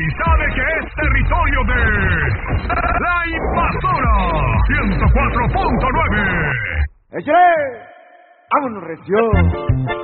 sabe que es territorio de La Invasora 104.9. ¡Échale! ¡Vámonos, recio!